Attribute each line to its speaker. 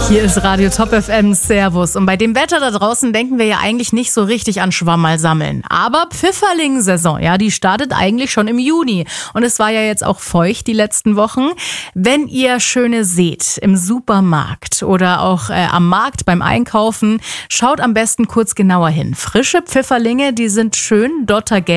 Speaker 1: Hier ist Radio Top FM, Servus. Und bei dem Wetter da draußen denken wir ja eigentlich nicht so richtig an Schwammerl sammeln. Aber Pfifferling-Saison, ja, die startet eigentlich schon im Juni. Und es war ja jetzt auch feucht die letzten Wochen. Wenn ihr Schöne seht im Supermarkt oder auch am Markt beim Einkaufen, schaut am besten kurz genauer hin. Frische Pfifferlinge, die sind schön dottergelb.